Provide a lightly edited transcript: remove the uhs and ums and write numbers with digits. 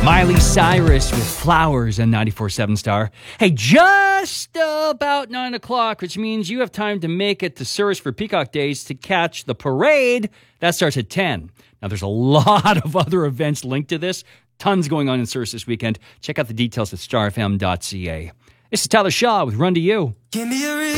Miley Cyrus with Flowers and 94.7 Star. Hey, just about 9 o'clock, which means you have time to make it to Surrey for Peacock Days to catch the parade. That starts at 10. Now, there's a lot of other events linked to this. Tons going on in Surrey this weekend. Check out the details at starfm.ca. This is Tyler Shaw with Run to You. Give me a